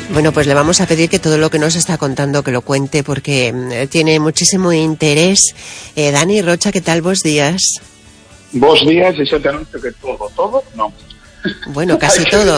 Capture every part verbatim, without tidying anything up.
Bueno, pues le vamos a pedir que todo lo que nos está contando que lo cuente porque eh, tiene muchísimo interés. Eh, Dani Rocha, ¿qué tal? Vos días. Vos días, e xa te anuncio que todo, todo, non. Bueno, casi todo.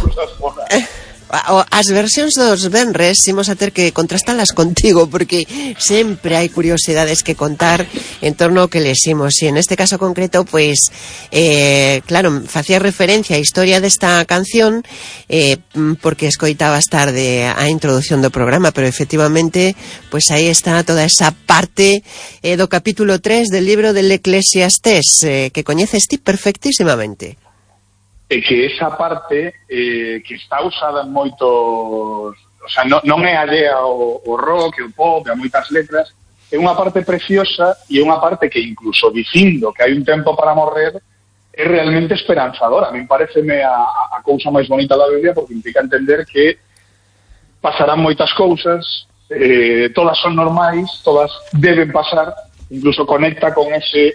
As versións dos venres imos a ter que contrastalas contigo porque sempre hai curiosidades que contar en torno ao que leximos e en este caso concreto, pois eh, claro, facía referencia á historia desta canción eh, porque escoitabas tarde a introducción do programa, pero efectivamente pois aí está toda esa parte eh, do capítulo tres del libro del Eclesiastés eh, que coñeces ti perfectísimamente. E que esa parte eh, que está usada en moitos... O sea, non, non é allea ao, ao rock, ao pop, a moitas letras, é unha parte preciosa e é unha parte que incluso dicindo que hai un tempo para morrer é realmente esperanzadora. A mí pareceme a, a cousa máis bonita da Biblia porque implica entender que pasarán moitas cousas, eh, todas son normais, todas deben pasar, incluso conecta con ese...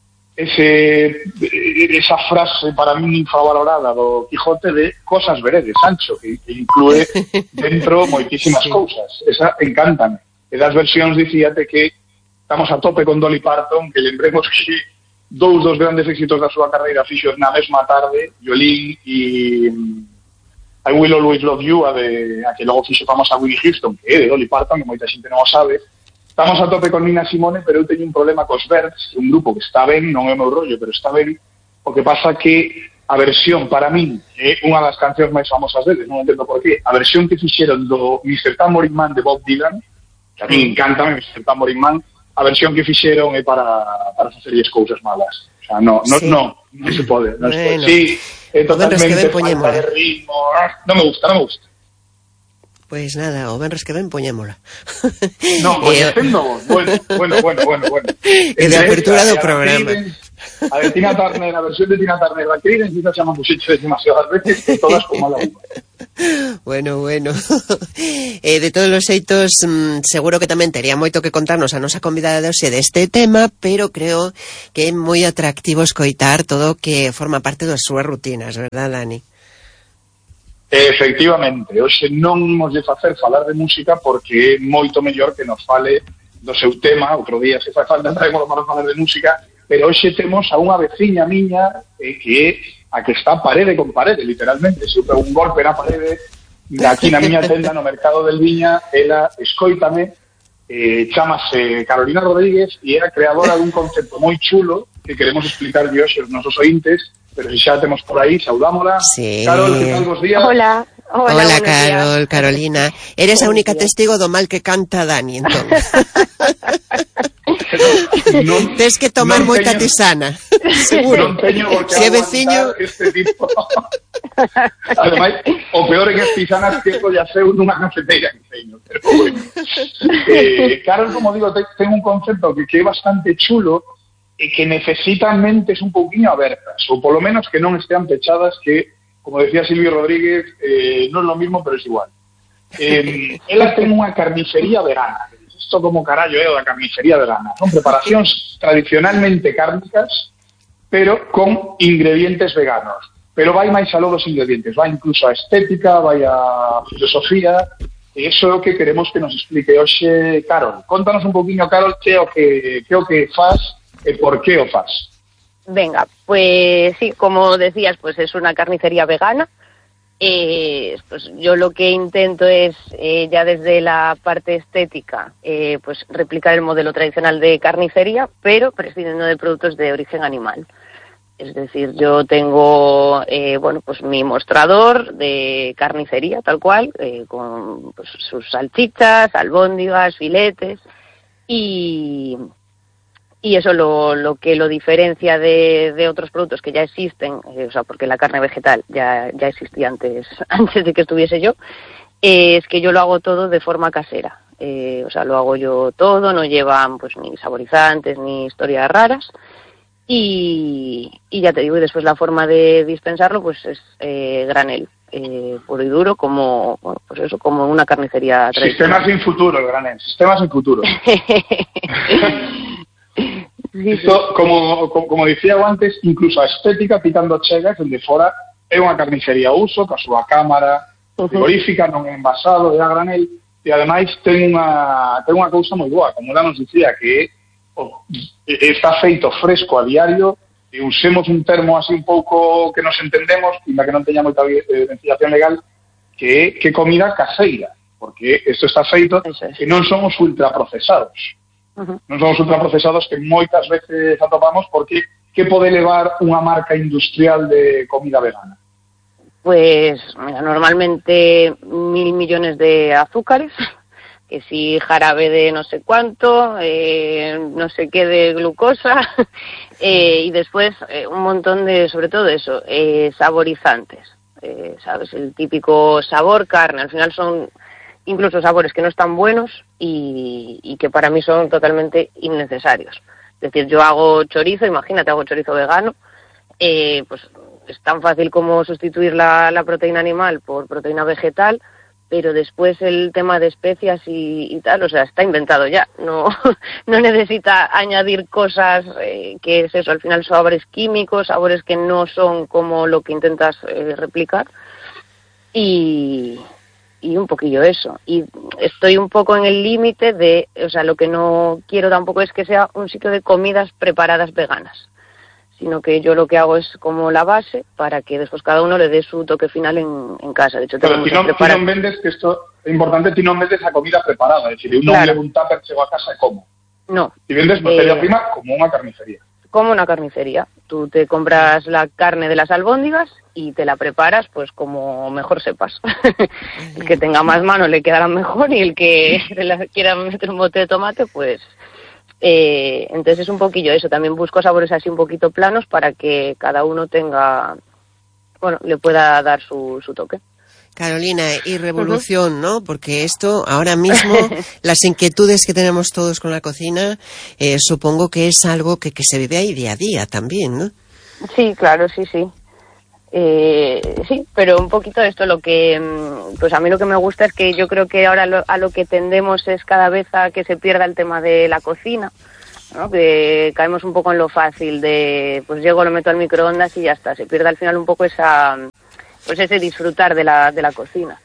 Ese, esa frase para mí infravalorada do Quijote de cosas veredes, Sancho, que, que inclúe dentro moitísimas sí. cousas. Esa encántame. E das versións dicíate que estamos a tope con Dolly Parton, que lembremos que dous dos grandes éxitos da súa carreira fixos na mesma tarde, Yolene e I Will Always Love You, a, de, a que logo fixo famosa Whitney Houston, que é de Dolly Parton, que moita xente non o sabe. Estamos a tope con Nina Simone, pero eu teño un problema cos Birds, un grupo que está ben, non é o meu rollo, pero está ben. O que pasa que a versión, para min, é unha das cancións máis famosas deles, non entendo por qué. A versión que fixeron do mister Tambourine Man de Bob Dylan, que a mí encanta mister Tambourine Man, a versión que fixeron é para, para facerlles cousas malas. O sea, no, no, sí. no, non se pode. Non se pode. Sí, é totalmente falta de ritmo. Non me gusta, non me gusta. Pois pues nada, o venres que ven poñémola. Non, coñecendo vos. Bueno, bueno, bueno, bueno, bueno. E de apertura do programa. A de Tina Turner, a versión de Tina Turner, a Creedence, quizás xa me puxeches demasiadas veces, e todas como a la unha. Bueno, bueno. Eh, de todos os xeitos, mmm, seguro que tamén tería moito que contarnos a nosa convidada de hoxe deste tema, pero creo que é moi atractivo escoitar todo que forma parte das súas rutinas, verdad, Dani? Efectivamente, hoxe non nos de facer falar de música porque é moito mellor que nos fale do seu tema. Outro día se fai falta traemos para falar de música, pero hoxe temos a unha veciña miña eh, que é a que está parede con parede, literalmente. Se eu pego un golpe na parede, aquí na miña tenda no Mercado del Viña, ela escóitame, eh, chamase Carolina Rodríguez e era creadora dun concepto moi chulo que queremos explicar hoxe aos nosos ointes. Pero si xa temos por aí, saudámola. Sí. Carol, que tal, bos días? Hola. Hola, Hola Carol, días. Carolina. Eres a única testigo do mal que canta Dani, entón. non, Tes que tomar moita teño, tisana. Seguro. Non teño por que si é veciño este tipo. Ademais, o peor é que as tisanas que ya seu nunha cafeteira que teño, pero bueno. Eh, Carol, como digo, ten un concepto que, que é bastante chulo e que necesitan mentes un pouquinho abertas, ou polo menos que non estean pechadas, que, como decía Silvio Rodríguez, eh, non é lo mismo, pero é igual. Eh, ela ten unha carnicería vegana. Isto como carallo é o da carnicería vegana. Son preparacións tradicionalmente cárnicas, pero con ingredientes veganos. Pero vai máis aló dos ingredientes, vai incluso a estética, vai a filosofía, e iso é o que queremos que nos explique hoxe Carol. Contanos un pouquinho, Carol, que é o que, que, é o que faz e por qué o faz. Venga, pues sí, como decías, pues es una carnicería vegana. Eh, pues yo lo que intento es, eh, ya desde la parte estética, eh, pues replicar el modelo tradicional de carnicería, pero prescindiendo de productos de origen animal. Es decir, yo tengo, eh, bueno, pues mi mostrador de carnicería, tal cual, eh, con pues, sus salchichas, albóndigas, filetes, y... Y eso lo, lo que lo diferencia de, de otros productos que ya existen, eh, o sea, porque la carne vegetal ya, ya existía antes, antes de que estuviese yo, eh, es que yo lo hago todo de forma casera. Eh, o sea, lo hago yo todo, no llevan pues ni saborizantes ni historias raras. Y, y ya te digo, y después la forma de dispensarlo pues es eh, granel, eh, puro y duro, como, bueno, pues eso, como una carnicería tradicional. Sistema sin futuro, granel, sistema sin futuro. Sí, sí. Isto, como, como, como dicía antes, incluso a estética pitando chegas, onde fora é unha carnicería uso, ca súa cámara, frigorífica, non é envasado, é a granel, e ademais ten unha, ten unha cousa moi boa, como ela nos dicía, que o, está feito fresco a diario, e usemos un termo así un pouco que nos entendemos, e que non teña moita ventilación legal, que é que comida caseira, porque isto está feito que non son os ultraprocesados. Uh-huh. Non son os ultraprocesados que moitas veces atopamos, porque que pode levar unha marca industrial de comida vegana? Pues mira, normalmente mil millones de azúcares, que si jarabe de no sé cuánto, eh, no sé qué de glucosa, eh, y después eh, un montón de, sobre todo eso, eh, saborizantes, eh, ¿sabes? El típico sabor carne, al final son incluso sabores que no están buenos y, y que para mí son totalmente innecesarios. Es decir, yo hago chorizo, imagínate, hago chorizo vegano, eh, pues es tan fácil como sustituir la, la proteína animal por proteína vegetal, pero después el tema de especias y, y tal, o sea, está inventado ya, no, no necesita añadir cosas, eh, que es eso, al final sabores químicos, sabores que no son como lo que intentas eh, replicar, y, y un poquillo eso. Y estoy un poco en el límite de, o sea, lo que no quiero tampoco es que sea un sitio de comidas preparadas veganas, sino que yo lo que hago es como la base para que después cada uno le dé su toque final en, en casa. De hecho, pero ti non, prepara... ti non vendes, que isto é importante, ti non vendes a comida preparada, é dicir, uno claro. Le un tupper, chego a casa e como. No. Ti vendes materia eh, prima como unha carnicería. Como una carnicería. Tú te compras la carne de las albóndigas y te la preparas pues como mejor sepas. El que tenga más mano le quedará mejor, y el que quiera meter un bote de tomate, pues... Eh, entonces es un poquillo eso, también busco sabores así un poquito planos para que cada uno tenga, bueno, le pueda dar su, su toque. Carolina, y revolución, uh-huh. ¿no? Porque esto, ahora mismo, las inquietudes que tenemos todos con la cocina, eh, supongo que es algo que, que se vive ahí día a día también, ¿no? Sí, claro, sí, sí. Eh, sí, pero un poquito esto, lo que, pues a mí lo que me gusta es que yo creo que ahora lo, a lo que tendemos es cada vez a que se pierda el tema de la cocina, ¿no? Que caemos un poco en lo fácil de, pues llego, lo meto al microondas y ya está. Se pierde al final un poco esa, pues ese disfrutar de la, de la cocina.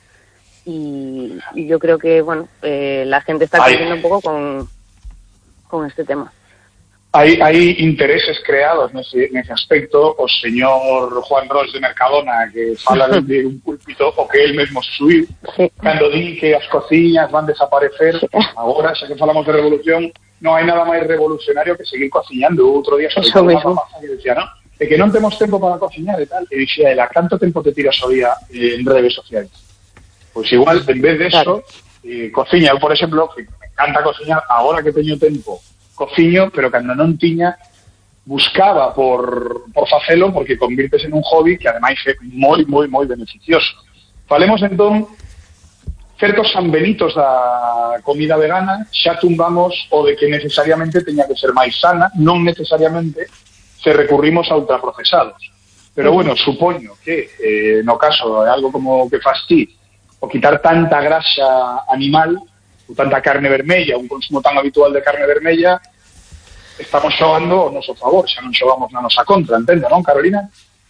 Y, y yo creo que, bueno, eh, la gente está creciendo un poco con, con este tema. Hai, hai intereses creados nese, nese aspecto. O señor Juan Ros de Mercadona, que fala de un púlpito o que él mesmo subir, sí. Cando di que as cociñas van desaparecer, sí. Agora, xa que falamos de revolución, non hai nada máis revolucionario que seguir cociñando. Outro día sobre todo unha mamá que decía, non? É que non temos tempo para cociñar e tal. E dixía, ela, canto tempo te tiras o día eh, en redes sociais? Pois igual, en vez de eso, eh, cociña. Eu, por exemplo, que me encanta cociñar, agora que teño tempo, cociño, pero cando non tiña, buscaba por, por facelo, porque convirtes en un hobby que ademais é moi, moi, moi beneficioso. Falemos entón certos sanbenitos da comida vegana. Xa tumbamos o de que necesariamente teña que ser máis sana, non necesariamente se recurrimos a ultraprocesados. Pero bueno, supoño que eh, no caso de algo como que fas ti, o quitar tanta grasa animal, ou tanta carne vermella, un consumo tan habitual de carne vermella, estamos xogando o noso favor, xa non xogamos na nosa contra, entende, non, Carolina?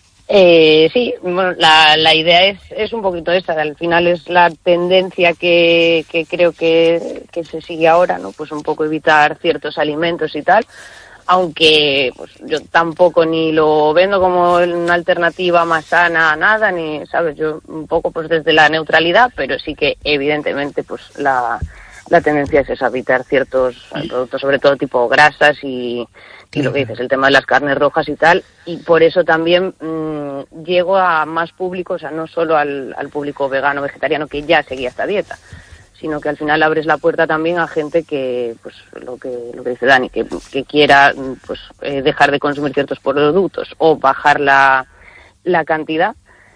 Eh, sí, bueno, la, la idea es, es un poquito esta, al final es la tendencia que, que creo que, que se sigue ahora, ¿no? Pues un poco evitar ciertos alimentos y tal, aunque pues yo tampoco ni lo vendo como una alternativa más sana a nada, ni, ¿sabes? Yo un poco pues desde la neutralidad, pero sí que evidentemente pues la... la tendencia es esa, evitar ciertos productos, sobre todo tipo grasas y, y lo que dices, el tema de las carnes rojas y tal, y por eso también mmm, llego a más público, o sea, no solo al, al público vegano, vegetariano, que ya seguía esta dieta, sino que al final abres la puerta también a gente que, pues lo que, lo que dice Dani, que, que quiera pues eh, dejar de consumir ciertos productos o bajar la, la cantidad,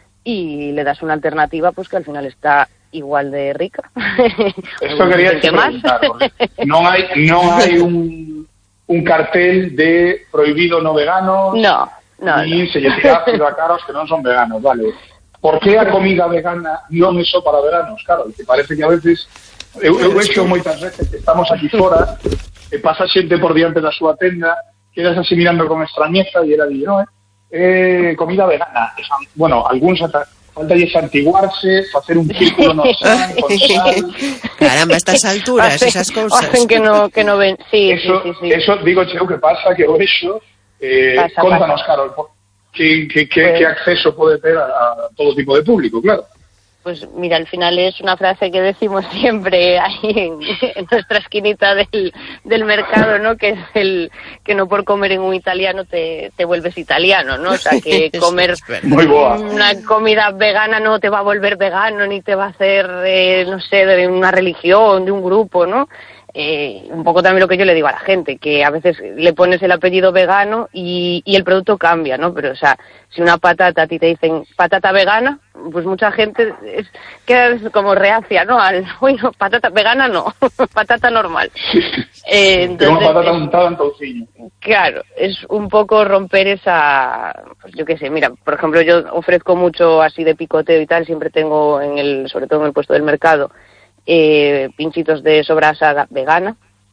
y le das una alternativa pues que al final está igual de rica. Esto quería preguntar, non hai non hai un un cartel de prohibido no veganos, no, no, ni no. se lle tira ácido a caros que non son veganos, vale. Por que a comida vegana non é só para veganos? Claro, que parece que a veces eu, eu vexo moitas veces que estamos aquí fora e pasa xente por diante da súa tenda, quedas así mirando con extrañeza e era di, no, eh, eh comida vegana. Bueno, algúns ata falta es santiguarse, facer un círculo no san, con sal. Caramba, a estas alturas, hacen, esas cousas. Hacen que no, que no ven. Sí, eso, sí, sí, sí. Eso, digo, cheo, que pasa, que o eso, eh, pasa, contanos, pasa. Carol, que, que, que, Pues, que acceso pode ter a, a todo tipo de público, claro. Pues mira, al final es una frase que decimos siempre ahí en, en nuestra esquinita del, del mercado, ¿no? Que es el que no por comer en un italiano te, te vuelves italiano, ¿no? O sea, que comer Muy boa. una comida vegana no te va a volver vegano, ni te va a hacer, eh, no sé, de una religión, de un grupo, ¿no? Eh, un poco también lo que yo le digo a la gente, que a veces le pones el apellido vegano y, y el producto cambia, ¿no? Pero, o sea, si una patata a ti te dicen patata vegana, pues mucha gente es, queda como reacia, ¿no? Al, uy, no, patata vegana no, patata normal. Eh, entonces, Pero una patata untada en touciño. Claro, es un poco romper esa, pues yo qué sé, mira, por ejemplo, yo ofrezco mucho así de picoteo y tal, siempre tengo en el, sobre todo en el puesto del mercado, Eh, pinchitos de sobrasada vegana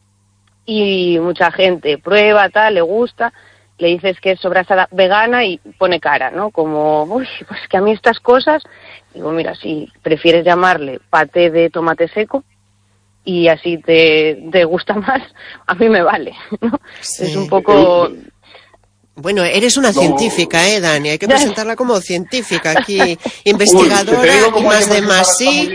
y mucha gente prueba, tal, le gusta, le dices que es sobrasada vegana y pone cara, ¿no? Como, uy, pues que a mí estas cosas, digo, mira, si prefieres llamarle paté de tomate seco y así te, te gusta más, a mí me vale, ¿no? Sí. Es un poco... Bueno, eres una no. científica, ¿eh, Dani? Hay que presentarla como científica aquí, investigadora, Uy, y más de más sí...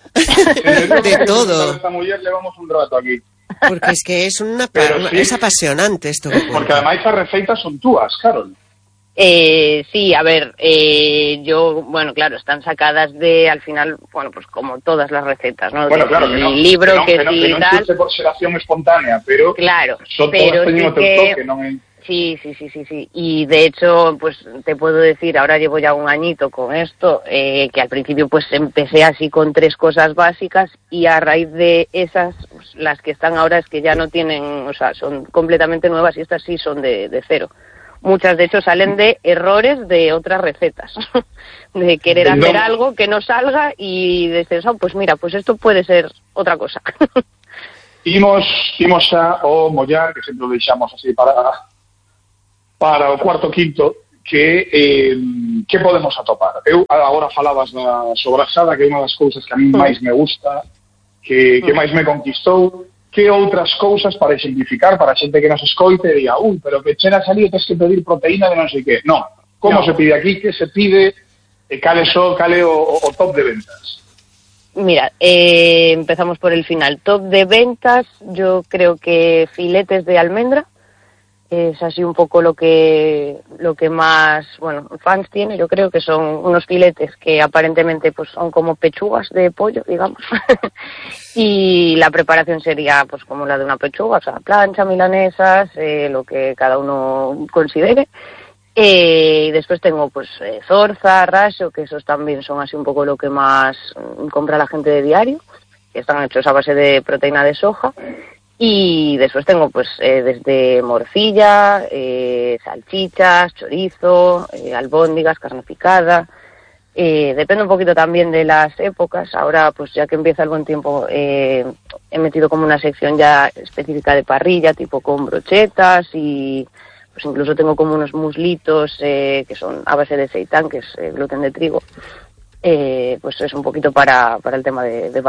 de todo. Esta mujer llevamos un rato aquí. Porque es que es una sí, es apasionante esto que porque además esas receitas son túas, Carol. Eh, sí, a ver, eh, yo, bueno, claro, están sacadas de, al final, bueno, pues como todas las recetas, ¿no? Bueno, claro, que no, libro que no, que, que no, sí, que no tal. por xeración espontánea, pero claro, son pero todas sí teniendo que... teu toque, non é... Sí, sí, sí, sí, sí. Y de hecho, pues te puedo decir, ahora llevo ya un añito con esto, eh, que al principio pues empecé así con tres cosas básicas y a raíz de esas, pues, las que están ahora es que ya no tienen, o sea, son completamente nuevas y estas sí son de, de cero. Muchas de hecho salen de errores de otras recetas, de querer hacer no. algo que no salga y de decir, oh, pues mira, pues esto puede ser otra cosa. Imos, imos a o mollar, que sempre o deixamos así para... para o cuarto quinto, que eh, que podemos atopar. Eu agora falabas da sobrasada, que é unha das cousas que a mí máis me gusta, que, que máis me conquistou. Que outras cousas para exemplificar, para a xente que nos escoite e diga, ui, pero que cheras ali e tens que pedir proteína de non sei que. Non, como no. se pide aquí, que se pide, e cale so, cale o, o top de ventas. Mira, eh, empezamos por el final. Top de ventas, yo creo que filetes de almendra, es así un poco lo que lo que más, bueno, fans tiene, yo creo que son unos filetes que aparentemente pues son como pechugas de pollo, digamos, y la preparación sería pues como la de una pechuga, o sea, plancha, milanesas, eh, lo que cada uno considere, eh, y después tengo pues eh, zorza, raso, que esos también son así un poco lo que más compra la gente de diario, que están hechos a base de proteína de soja. Y después tengo pues eh, desde morcilla, eh, salchichas, chorizo, eh, albóndigas, carne picada. Eh, depende un poquito también de las épocas. Ahora pues ya que empieza el buen tiempo eh, he metido como una sección ya específica de parrilla, tipo con brochetas y pues incluso tengo como unos muslitos eh, que son a base de seitán, que es eh, gluten de trigo. Eh, pues es un poquito para, para el tema de, de